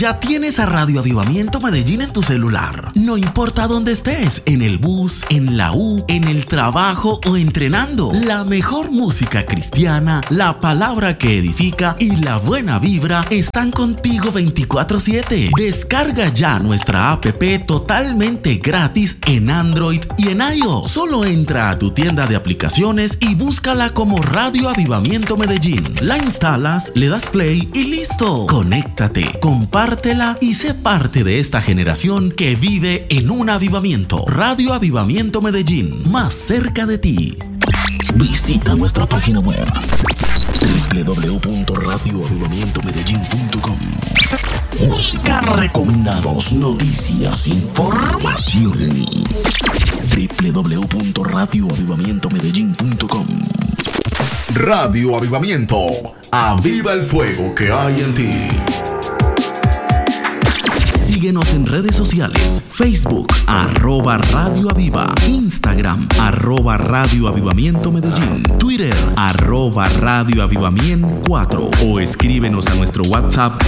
Ya tienes a Radio Avivamiento Medellín en tu celular. No importa dónde estés, en el bus, en la U, en el trabajo o entrenando. La mejor música cristiana, la palabra que edifica y la buena vibra están contigo 24/7. Descarga ya nuestra app totalmente gratis en Android y en iOS. Solo entra a tu tienda de aplicaciones y búscala como Radio Avivamiento Medellín. La instalas, le das play y listo. Conéctate, compártela y sé parte de esta generación que vive en un avivamiento. Radio Avivamiento Medellín, más cerca de ti. Visita nuestra página web www.radioavivamientomedellin.com. Música, recomendados, noticias, información. www.radioavivamientomedellin.com. Radio Avivamiento, aviva el fuego que hay en ti. Síguenos en redes sociales, Facebook, @Radio Aviva, Instagram, @Radio Avivamiento Medellín, Twitter, @Radio Avivamiento 4 o escríbenos a nuestro WhatsApp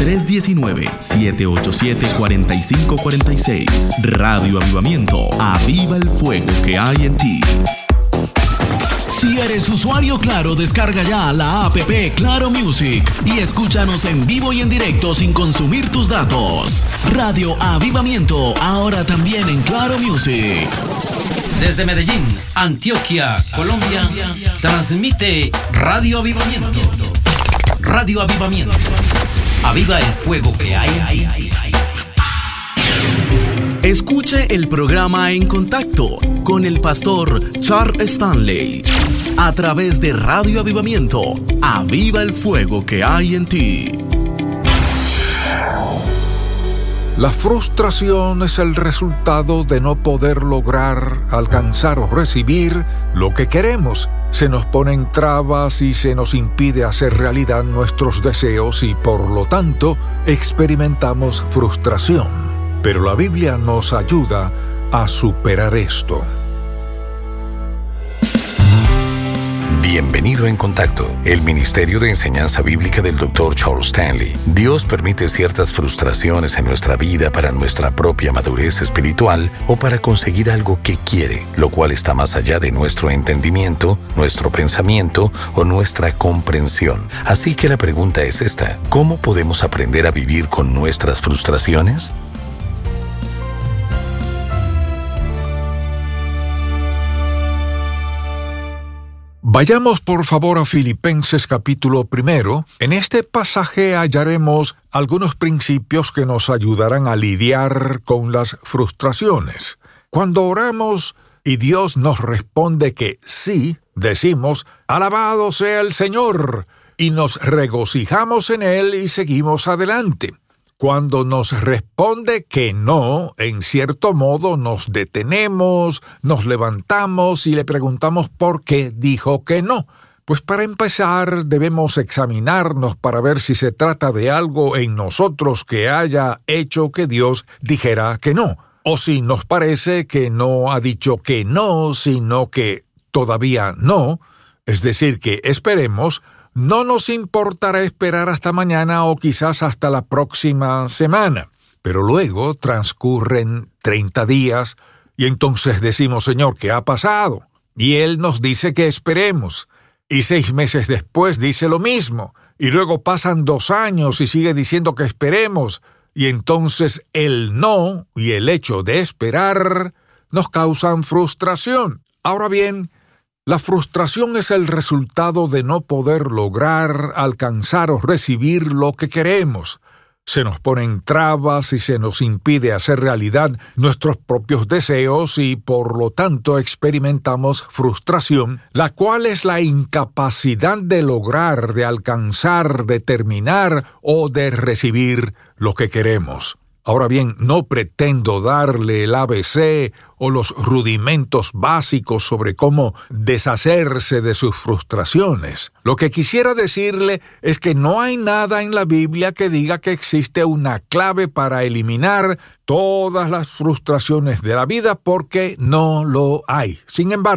319-787-4546. Radio Avivamiento, aviva el fuego que hay en ti. Si eres usuario Claro, descarga ya la app Claro Music y escúchanos en vivo y en directo sin consumir tus datos. Radio Avivamiento, ahora también en Claro Music. Desde Medellín, Antioquia, Colombia, transmite Radio Avivamiento. Radio Avivamiento. Aviva el fuego que hay ahí. Escuche el programa En Contacto con el pastor Charles Stanley a través de Radio Avivamiento. Aviva el fuego que hay en ti. La frustración es el resultado de no poder lograr, alcanzar o recibir lo que queremos. Se nos ponen trabas y se nos impide hacer realidad nuestros deseos y por lo tanto experimentamos frustración. Pero la Biblia nos ayuda a superar esto. Bienvenido En Contacto, el Ministerio de Enseñanza Bíblica del Dr. Charles Stanley. Dios permite ciertas frustraciones en nuestra vida para nuestra propia madurez espiritual o para conseguir algo que quiere, lo cual está más allá de nuestro entendimiento, nuestro pensamiento o nuestra comprensión. Así que la pregunta es esta: ¿cómo podemos aprender a vivir con nuestras frustraciones? Vayamos por favor a Filipenses capítulo 1. En este pasaje hallaremos algunos principios que nos ayudarán a lidiar con las frustraciones. Cuando oramos y Dios nos responde que sí, decimos, alabado sea el Señor, y nos regocijamos en Él y seguimos adelante. Cuando nos responde que no, en cierto modo nos detenemos, nos levantamos y le preguntamos por qué dijo que no. Pues para empezar debemos examinarnos para ver si se trata de algo en nosotros que haya hecho que Dios dijera que no, o si nos parece que no ha dicho que no, sino que todavía no, es decir, que esperemos. No nos importará esperar hasta mañana o quizás hasta la próxima semana. Pero luego transcurren 30 días y entonces decimos, Señor, ¿qué ha pasado? Y Él nos dice que esperemos. Y 6 meses después dice lo mismo. Y luego pasan 2 años y sigue diciendo que esperemos. Y entonces el no y el hecho de esperar nos causan frustración. Ahora bien, la frustración es el resultado de no poder lograr, alcanzar o recibir lo que queremos. Se nos ponen trabas y se nos impide hacer realidad nuestros propios deseos y por lo tanto experimentamos frustración, la cual es la incapacidad de lograr, de alcanzar, de terminar o de recibir lo que queremos. Ahora bien, no pretendo darle el ABC o los rudimentos básicos sobre cómo deshacerse de sus frustraciones. Lo que quisiera decirle es que no hay nada en la Biblia que diga que existe una clave para eliminar todas las frustraciones de la vida porque no lo hay. Sin embargo,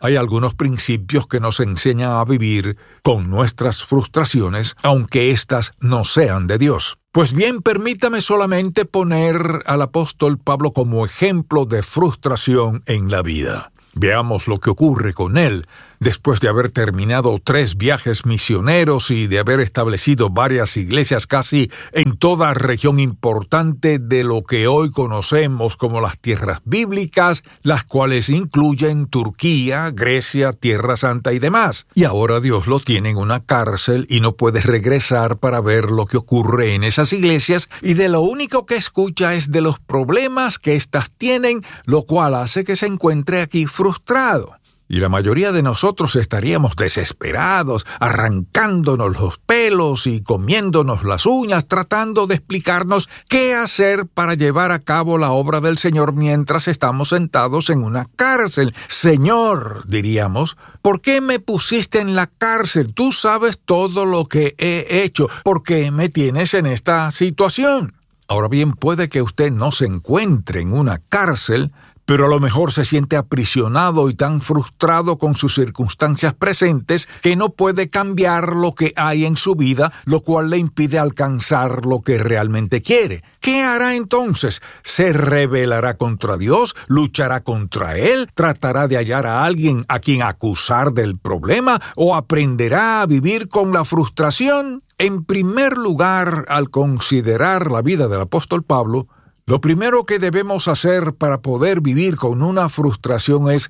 hay algunos principios que nos enseñan a vivir con nuestras frustraciones, aunque éstas no sean de Dios. Pues bien, permítame solamente poner al apóstol Pablo como ejemplo de frustración en la vida. Veamos lo que ocurre con él. Después de haber terminado 3 viajes misioneros y de haber establecido varias iglesias casi en toda región importante de lo que hoy conocemos como las tierras bíblicas, las cuales incluyen Turquía, Grecia, Tierra Santa y demás. Y ahora Dios lo tiene en una cárcel y no puede regresar para ver lo que ocurre en esas iglesias, y de lo único que escucha es de los problemas que éstas tienen, lo cual hace que se encuentre aquí frustrado. Y la mayoría de nosotros estaríamos desesperados, arrancándonos los pelos y comiéndonos las uñas, tratando de explicarnos qué hacer para llevar a cabo la obra del Señor mientras estamos sentados en una cárcel. Señor, diríamos, ¿por qué me pusiste en la cárcel? Tú sabes todo lo que he hecho. ¿Por qué me tienes en esta situación? Ahora bien, puede que usted no se encuentre en una cárcel, pero a lo mejor se siente aprisionado y tan frustrado con sus circunstancias presentes que no puede cambiar lo que hay en su vida, lo cual le impide alcanzar lo que realmente quiere. ¿Qué hará entonces? ¿Se rebelará contra Dios? ¿Luchará contra Él? ¿Tratará de hallar a alguien a quien acusar del problema? ¿O aprenderá a vivir con la frustración? En primer lugar, al considerar la vida del apóstol Pablo, lo primero que debemos hacer para poder vivir con una frustración es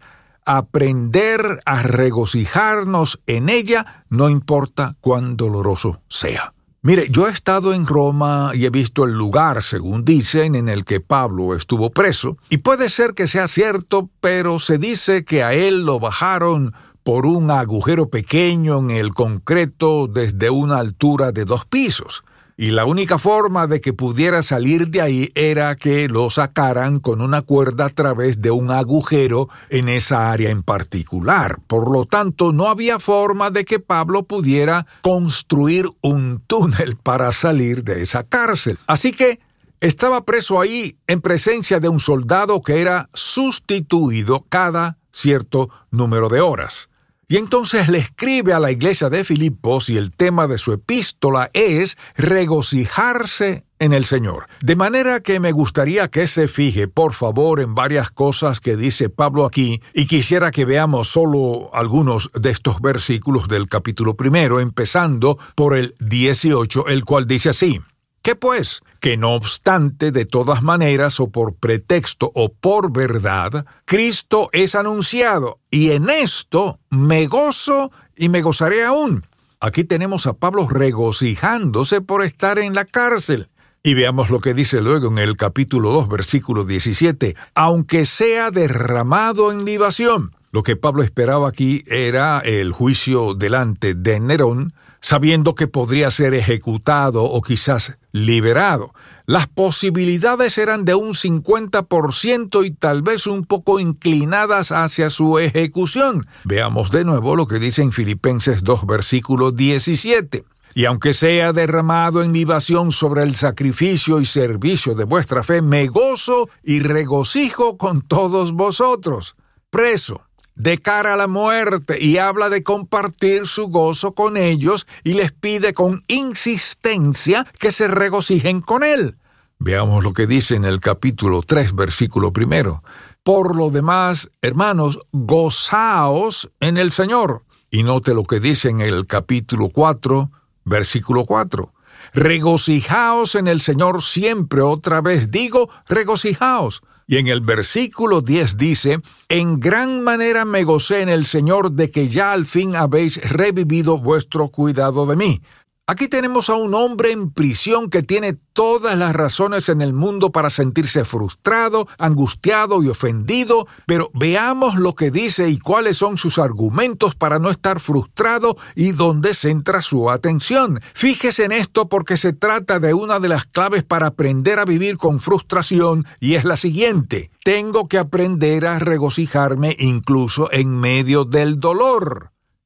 aprender a regocijarnos en ella, no importa cuán doloroso sea. Mire, yo he estado en Roma y he visto el lugar, según dicen, en el que Pablo estuvo preso, y puede ser que sea cierto, pero se dice que a él lo bajaron por un agujero pequeño en el concreto desde una altura de 2 pisos. Y la única forma de que pudiera salir de ahí era que lo sacaran con una cuerda a través de un agujero en esa área en particular. Por lo tanto, no había forma de que Pablo pudiera construir un túnel para salir de esa cárcel. Así que estaba preso ahí en presencia de un soldado que era sustituido cada cierto número de horas. Y entonces le escribe a la iglesia de Filipos y el tema de su epístola es regocijarse en el Señor. De manera que me gustaría que se fije, por favor, en varias cosas que dice Pablo aquí, y quisiera que veamos solo algunos de estos versículos del capítulo 1, empezando por el 18, el cual dice así: ¿Qué pues? Que no obstante, de todas maneras, o por pretexto o por verdad, Cristo es anunciado, y en esto me gozo y me gozaré aún. Aquí tenemos a Pablo regocijándose por estar en la cárcel. Y veamos lo que dice luego en el capítulo 2, versículo 17. Aunque sea derramado en libación. Lo que Pablo esperaba aquí era el juicio delante de Nerón, sabiendo que podría ser ejecutado o quizás liberado. Las posibilidades eran de un 50% y tal vez un poco inclinadas hacia su ejecución. Veamos de nuevo lo que dice en Filipenses 2, versículo 17. Y aunque sea derramado en libación sobre el sacrificio y servicio de vuestra fe, me gozo y regocijo con todos vosotros. Preso, de cara a la muerte, y habla de compartir su gozo con ellos y les pide con insistencia que se regocijen con él. Veamos lo que dice en el capítulo 3, versículo 1. Por lo demás, hermanos, gozaos en el Señor. Y note lo que dice en el capítulo 4, versículo 4. Regocijaos en el Señor siempre. Otra vez digo, regocijaos. Y en el versículo 10 dice: en gran manera me gocé en el Señor de que ya al fin habéis revivido vuestro cuidado de mí. Aquí tenemos a un hombre en prisión que tiene todas las razones en el mundo para sentirse frustrado, angustiado y ofendido, pero veamos lo que dice y cuáles son sus argumentos para no estar frustrado y dónde centra su atención. Fíjese en esto porque se trata de una de las claves para aprender a vivir con frustración, y es la siguiente: tengo que aprender a regocijarme incluso en medio del dolor.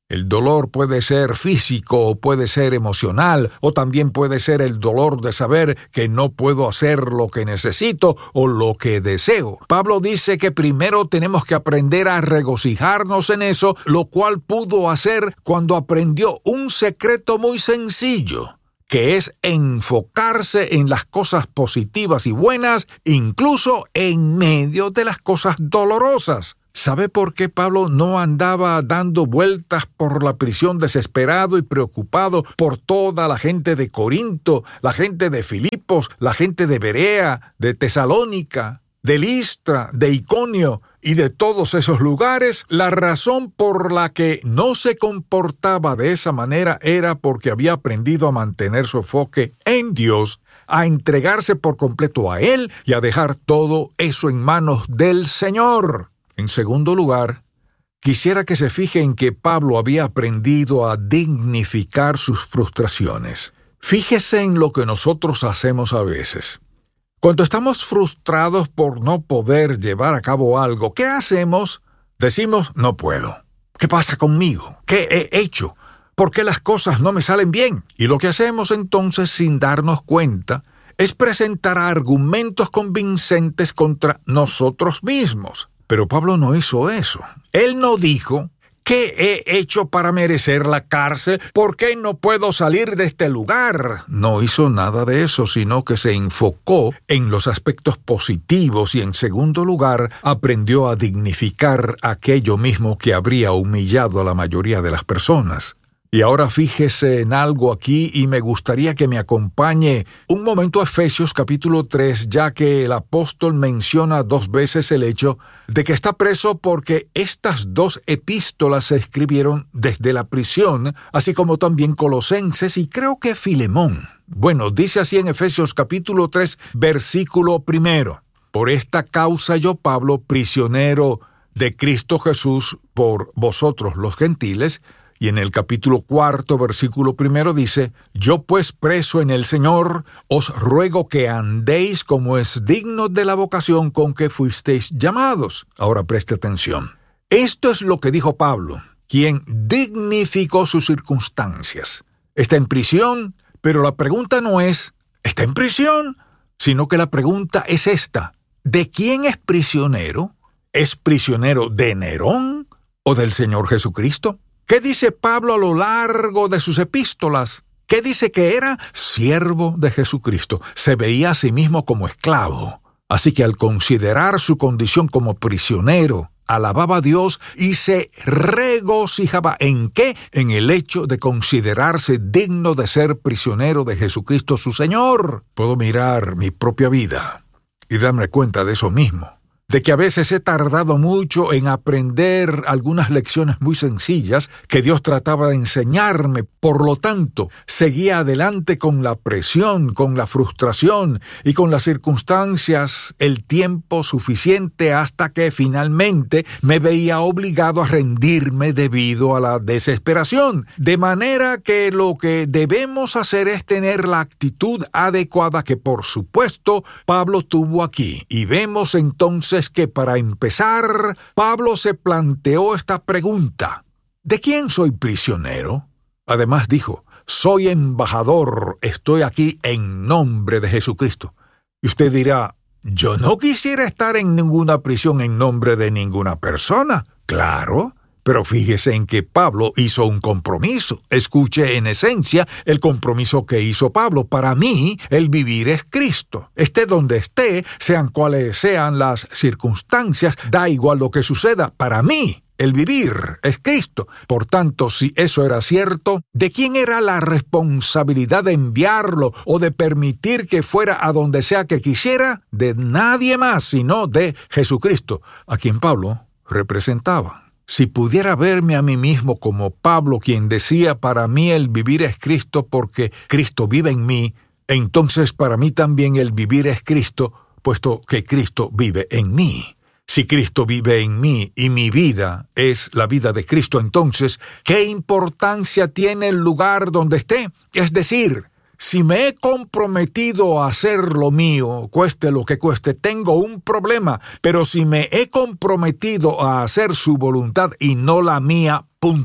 El dolor puede ser físico o puede ser emocional, o también puede ser el dolor de saber que no puedo hacer lo que necesito o lo que deseo. Pablo dice que primero tenemos que aprender a regocijarnos en eso, lo cual pudo hacer cuando aprendió un secreto muy sencillo, que es enfocarse en las cosas positivas y buenas, incluso en medio de las cosas dolorosas. ¿Sabe por qué Pablo no andaba dando vueltas por la prisión desesperado y preocupado por toda la gente de Corinto, la gente de Filipos, la gente de Berea, de Tesalónica, de Listra, de Iconio y de todos esos lugares? La razón por la que no se comportaba de esa manera era porque había aprendido a mantener su enfoque en Dios, a entregarse por completo a Él y a dejar todo eso en manos del Señor. En segundo lugar, quisiera que se fije en que Pablo había aprendido a dignificar sus frustraciones. Fíjese en lo que nosotros hacemos a veces. Cuando estamos frustrados por no poder llevar a cabo algo, ¿qué hacemos? Decimos, no puedo. ¿Qué pasa conmigo? ¿Qué he hecho? ¿Por qué las cosas no me salen bien? Y lo que hacemos entonces, sin darnos cuenta, es presentar argumentos convincentes contra nosotros mismos. Pero Pablo no hizo eso. Él no dijo, ¿qué he hecho para merecer la cárcel? ¿Por qué no puedo salir de este lugar? No hizo nada de eso, sino que se enfocó en los aspectos positivos y, en segundo lugar, aprendió a dignificar aquello mismo que habría humillado a la mayoría de las personas. Y ahora fíjese en algo aquí y me gustaría que me acompañe un momento a Efesios capítulo 3, ya que el apóstol menciona 2 veces el hecho de que está preso porque estas 2 epístolas se escribieron desde la prisión, así como también Colosenses y creo que Filemón. Bueno, dice así en Efesios capítulo 3, versículo 1. Por esta causa yo, Pablo, prisionero de Cristo Jesús por vosotros los gentiles. Y en el capítulo 4, versículo 1 dice, yo pues preso en el Señor, os ruego que andéis como es digno de la vocación con que fuisteis llamados. Ahora preste atención. Esto es lo que dijo Pablo, quien dignificó sus circunstancias. Está en prisión, pero la pregunta no es, ¿está en prisión? Sino que la pregunta es esta, ¿de quién es prisionero? ¿Es prisionero de Nerón o del Señor Jesucristo? ¿Qué dice Pablo a lo largo de sus epístolas? ¿Qué dice que era? Siervo de Jesucristo. Se veía a sí mismo como esclavo. Así que al considerar su condición como prisionero, alababa a Dios y se regocijaba. ¿En qué? En el hecho de considerarse digno de ser prisionero de Jesucristo su Señor. Puedo mirar mi propia vida y darme cuenta de eso mismo. De que a veces he tardado mucho en aprender algunas lecciones muy sencillas que Dios trataba de enseñarme. Por lo tanto, seguía adelante con la presión, con la frustración y con las circunstancias el tiempo suficiente hasta que finalmente me veía obligado a rendirme debido a la desesperación. De manera que lo que debemos hacer es tener la actitud adecuada que, por supuesto, Pablo tuvo aquí. Y vemos entonces que para empezar, Pablo se planteó esta pregunta: ¿de quién soy prisionero? Además dijo, soy embajador, estoy aquí en nombre de Jesucristo. Y usted dirá, yo no quisiera estar en ninguna prisión en nombre de ninguna persona. Claro, pero fíjese en que Pablo hizo un compromiso. Escuche en esencia el compromiso que hizo Pablo. Para mí, el vivir es Cristo. Esté donde esté, sean cuales sean las circunstancias, da igual lo que suceda. Para mí, el vivir es Cristo. Por tanto, si eso era cierto, ¿de quién era la responsabilidad de enviarlo o de permitir que fuera a donde sea que quisiera? De nadie más, sino de Jesucristo, a quien Pablo representaba. Si pudiera verme a mí mismo como Pablo, quien decía, para mí el vivir es Cristo porque Cristo vive en mí, entonces para mí también el vivir es Cristo, puesto que Cristo vive en mí. Si Cristo vive en mí y mi vida es la vida de Cristo, entonces, ¿qué importancia tiene el lugar donde esté? Es decir, si me he comprometido a hacer lo mío, cueste lo que cueste, tengo un problema. Pero si me he comprometido a hacer su voluntad y no la mía, punto.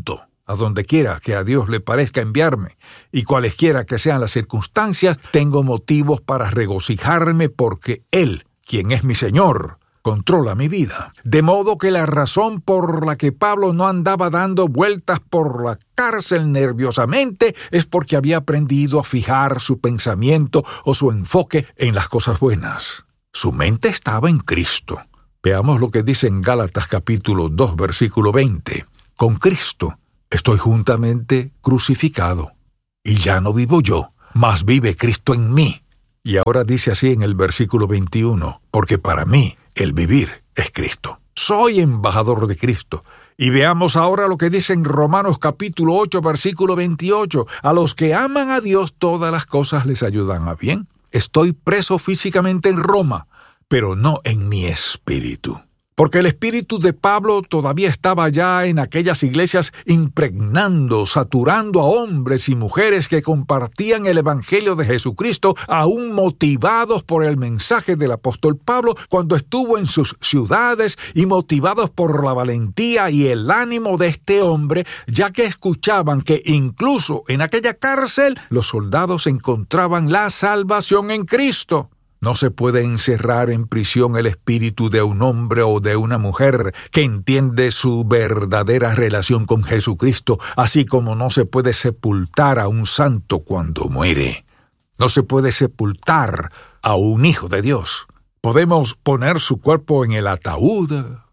a donde quiera que a Dios le parezca enviarme, y cualesquiera que sean las circunstancias, tengo motivos para regocijarme porque Él, quien es mi Señor, controla mi vida. De modo que la razón por la que Pablo no andaba dando vueltas por la cárcel nerviosamente es porque había aprendido a fijar su pensamiento o su enfoque en las cosas buenas. Su mente estaba en Cristo. Veamos lo que dice en Gálatas capítulo 2, versículo 20. Con Cristo estoy juntamente crucificado, y ya no vivo yo, mas vive Cristo en mí. Y ahora dice así en el versículo 21, porque para mí el vivir es Cristo. Soy embajador de Cristo. Y veamos ahora lo que dice en Romanos capítulo 8, versículo 28. A los que aman a Dios, todas las cosas les ayudan a bien. Estoy preso físicamente en Roma, pero no en mi espíritu. Porque el espíritu de Pablo todavía estaba ya en aquellas iglesias impregnando, saturando a hombres y mujeres que compartían el evangelio de Jesucristo, aún motivados por el mensaje del apóstol Pablo cuando estuvo en sus ciudades y motivados por la valentía y el ánimo de este hombre, ya que escuchaban que incluso en aquella cárcel los soldados encontraban la salvación en Cristo. No se puede encerrar en prisión el espíritu de un hombre o de una mujer que entiende su verdadera relación con Jesucristo, así como no se puede sepultar a un santo cuando muere. No se puede sepultar a un hijo de Dios. Podemos poner su cuerpo en el ataúd,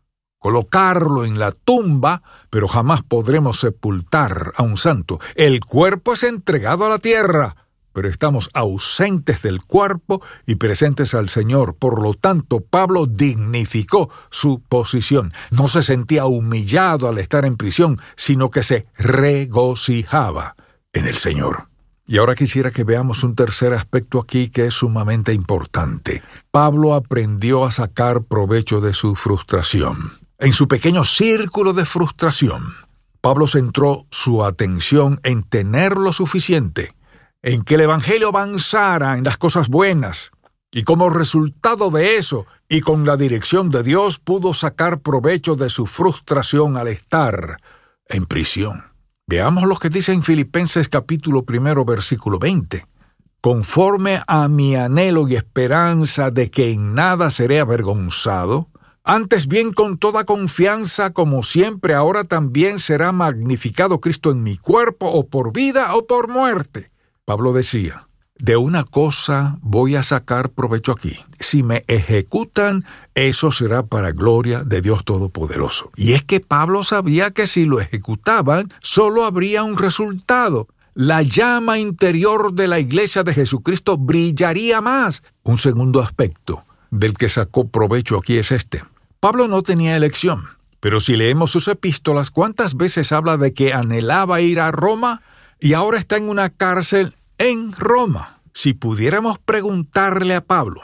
colocarlo en la tumba, pero jamás podremos sepultar a un santo. El cuerpo es entregado a la tierra, pero estamos ausentes del cuerpo y presentes al Señor. Por lo tanto, Pablo dignificó su posición. No se sentía humillado al estar en prisión, sino que se regocijaba en el Señor. Y ahora quisiera que veamos un tercer aspecto aquí que es sumamente importante. Pablo aprendió a sacar provecho de su frustración. En su pequeño círculo de frustración, Pablo centró su atención en tener lo suficiente, en que el evangelio avanzara en las cosas buenas, y como resultado de eso, y con la dirección de Dios, pudo sacar provecho de su frustración al estar en prisión. Veamos lo que dice en Filipenses capítulo 1, versículo 20. Conforme a mi anhelo y esperanza de que en nada seré avergonzado, antes bien con toda confianza, como siempre ahora también será magnificado Cristo en mi cuerpo, o por vida o por muerte. Pablo decía, de una cosa voy a sacar provecho aquí. Si me ejecutan, eso será para gloria de Dios Todopoderoso. Y es que Pablo sabía que si lo ejecutaban, solo habría un resultado. La llama interior de la iglesia de Jesucristo brillaría más. Un segundo aspecto del que sacó provecho aquí es este. Pablo no tenía elección, pero si leemos sus epístolas, ¿cuántas veces habla de que anhelaba ir a Roma? Y ahora está en una cárcel en Roma. Si pudiéramos preguntarle a Pablo,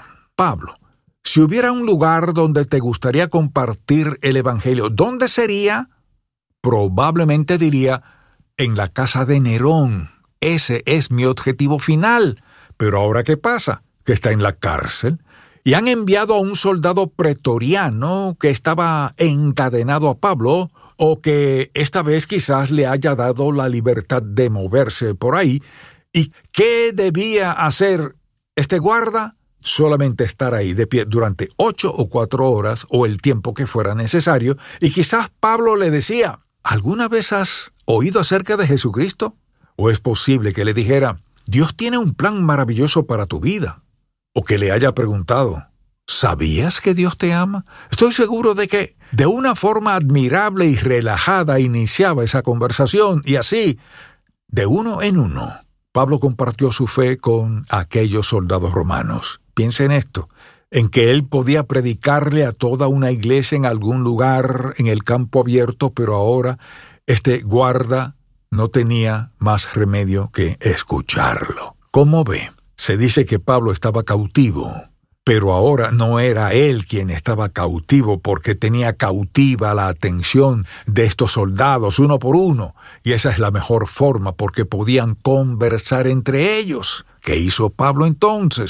si hubiera un lugar donde te gustaría compartir el evangelio, ¿dónde sería? Probablemente diría, en la casa de Nerón. Ese es mi objetivo final. Pero ahora, ¿qué pasa? Que está en la cárcel. Y han enviado a un soldado pretoriano que estaba encadenado a Pablo, o que esta vez quizás le haya dado la libertad de moverse por ahí. ¿Y qué debía hacer este guarda? Solamente estar ahí de pie durante 8 o 4 horas o el tiempo que fuera necesario. Y quizás Pablo le decía, ¿alguna vez has oído acerca de Jesucristo? ¿O es posible que le dijera, Dios tiene un plan maravilloso para tu vida? O que le haya preguntado, ¿sabías que Dios te ama? Estoy seguro de que de una forma admirable y relajada iniciaba esa conversación, y así, de uno en uno, Pablo compartió su fe con aquellos soldados romanos. Piensa en esto, en que él podía predicarle a toda una iglesia en algún lugar en el campo abierto, pero ahora este guarda no tenía más remedio que escucharlo. ¿Cómo ve? Se dice que Pablo estaba cautivo. Pero ahora no era él quien estaba cautivo, porque tenía cautiva la atención de estos soldados uno por uno, y esa es la mejor forma porque podían conversar entre ellos. ¿Qué hizo Pablo entonces?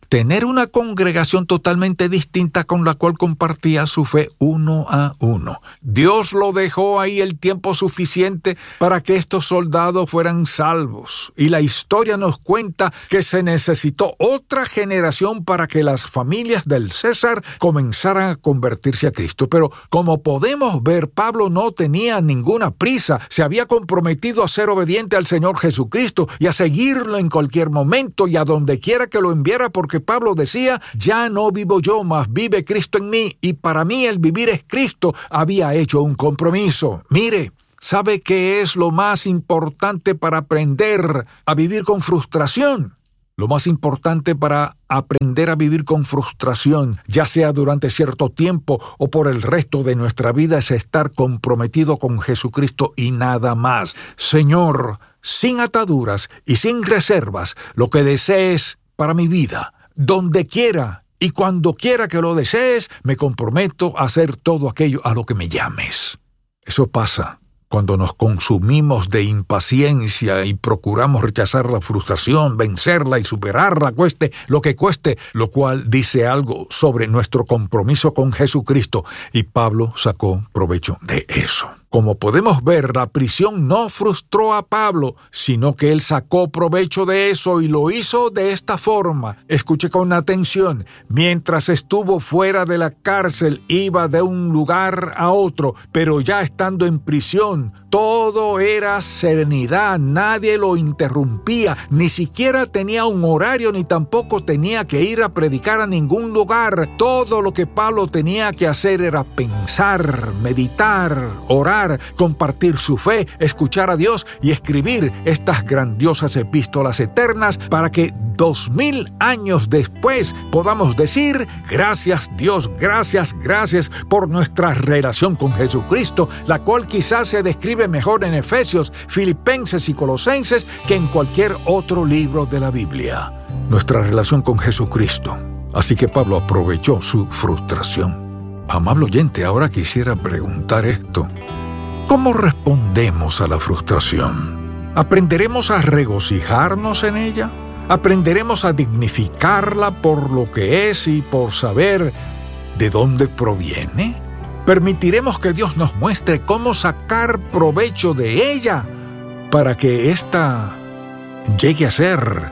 tener una congregación totalmente distinta con la cual compartía su fe uno a uno. Dios lo dejó ahí el tiempo suficiente para que estos soldados fueran salvos. Y la historia nos cuenta que se necesitó otra generación para que las familias del César comenzaran a convertirse a Cristo. Pero como podemos ver, Pablo no tenía ninguna prisa. Se había comprometido a ser obediente al Señor Jesucristo y a seguirlo en cualquier momento y a donde quiera que lo enviara, porque Pablo decía: ya no vivo yo, mas vive Cristo en mí, y para mí el vivir es Cristo. Había hecho un compromiso. Mire, ¿sabe qué es lo más importante para aprender a vivir con frustración? Lo más importante para aprender a vivir con frustración, ya sea durante cierto tiempo o por el resto de nuestra vida, es estar comprometido con Jesucristo y nada más. Señor, sin ataduras y sin reservas, lo que desees para mi vida, donde quiera y cuando quiera que lo desees, me comprometo a hacer todo aquello a lo que me llames. Eso pasa cuando nos consumimos de impaciencia y procuramos rechazar la frustración, vencerla y superarla, cueste lo que cueste, lo cual dice algo sobre nuestro compromiso con Jesucristo, y Pablo sacó provecho de eso. Como podemos ver, la prisión no frustró a Pablo, sino que él sacó provecho de eso y lo hizo de esta forma. Escuche con atención. Mientras estuvo fuera de la cárcel, iba de un lugar a otro, pero ya estando en prisión, todo era serenidad, nadie lo interrumpía, ni siquiera tenía un horario, ni tampoco tenía que ir a predicar a ningún lugar. Todo lo que Pablo tenía que hacer era pensar, meditar, orar, compartir su fe, escuchar a Dios y escribir estas grandiosas epístolas eternas para que 2000 años después podamos decir: gracias Dios, gracias por nuestra relación con Jesucristo, la cual quizás se describe mejor en Efesios, Filipenses y Colosenses que en cualquier otro libro de la Biblia. Nuestra relación con Jesucristo. Así que Pablo aprovechó su frustración. Amable oyente, ahora quisiera preguntar esto: ¿cómo respondemos a la frustración? ¿Aprenderemos a regocijarnos en ella? ¿Aprenderemos a dignificarla por lo que es y por saber de dónde proviene? ¿Permitiremos que Dios nos muestre cómo sacar provecho de ella para que ésta llegue a ser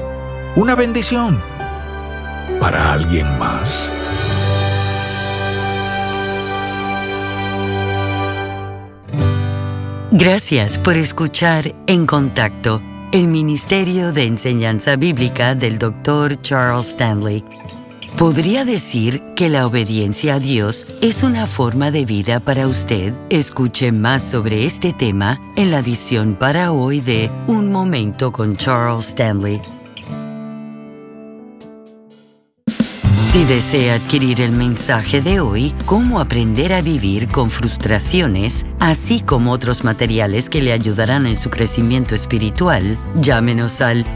una bendición para alguien más? Gracias por escuchar En Contacto, el Ministerio de Enseñanza Bíblica del Dr. Charles Stanley. ¿Podría decir que la obediencia a Dios es una forma de vida para usted? Escuche más sobre este tema en la edición para hoy de Un Momento con Charles Stanley. Si desea adquirir el mensaje de hoy, Cómo aprender a vivir con frustraciones, así como otros materiales que le ayudarán en su crecimiento espiritual, llámenos al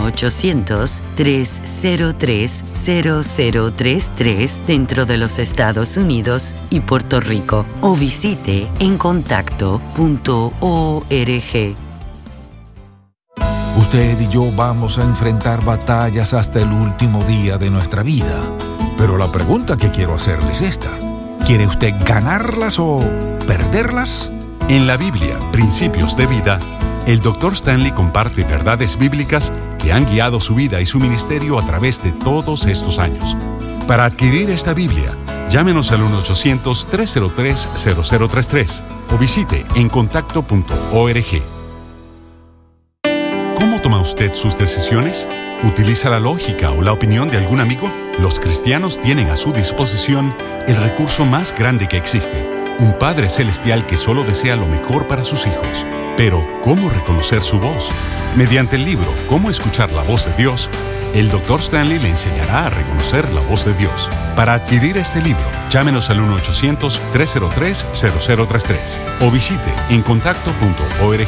1-800-303-0033 dentro de los Estados Unidos y Puerto Rico, o visite encontacto.org. Usted y yo vamos a enfrentar batallas hasta el último día de nuestra vida. Pero la pregunta que quiero hacerle es esta: ¿quiere usted ganarlas o perderlas? En la Biblia, Principios de Vida, el Dr. Stanley comparte verdades bíblicas que han guiado su vida y su ministerio a través de todos estos años. Para adquirir esta Biblia, llámenos al 1-800-303-0033 o visite encontacto.org. ¿Cómo toma usted sus decisiones? ¿Utiliza la lógica o la opinión de algún amigo? Los cristianos tienen a su disposición el recurso más grande que existe: un Padre Celestial que solo desea lo mejor para sus hijos. Pero, ¿cómo reconocer su voz? Mediante el libro Cómo escuchar la voz de Dios, el Dr. Stanley le enseñará a reconocer la voz de Dios. Para adquirir este libro, llámenos al 1-800-303-0033 o visite encontacto.org.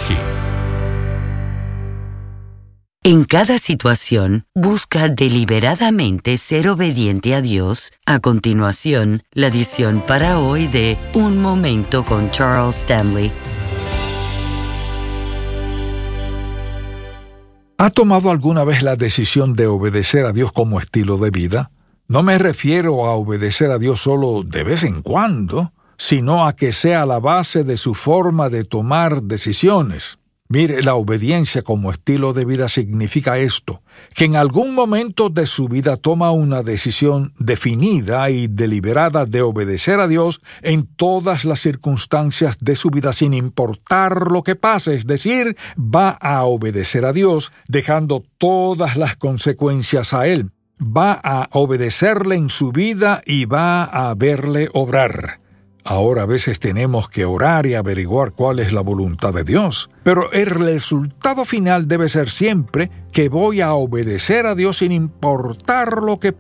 En cada situación, busca deliberadamente ser obediente a Dios. A continuación, la edición para hoy de Un Momento con Charles Stanley. ¿Ha tomado alguna vez la decisión de obedecer a Dios como estilo de vida? No me refiero a obedecer a Dios solo de vez en cuando, sino a que sea la base de su forma de tomar decisiones. Mire, la obediencia como estilo de vida significa esto, que en algún momento de su vida toma una decisión definida y deliberada de obedecer a Dios en todas las circunstancias de su vida sin importar lo que pase, es decir, va a obedecer a Dios dejando todas las consecuencias a Él. Va a obedecerle en su vida y va a verle obrar. Ahora a veces tenemos que orar y averiguar cuál es la voluntad de Dios, pero el resultado final debe ser siempre que voy a obedecer a Dios sin importar lo que